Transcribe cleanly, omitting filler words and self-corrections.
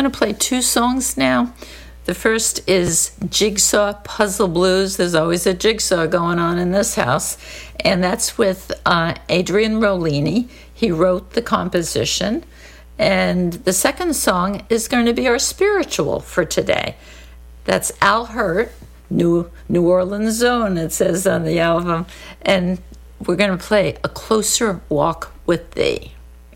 going to play two songs now. The first is Jigsaw Puzzle Blues. There's always a jigsaw going on in this house. And that's with Adrian Rollini. He wrote the composition. And the second song is going to be our spiritual for today. That's Al Hirt, New Orleans Zone, it says on the album. And we're going to play A Closer Walk with Thee.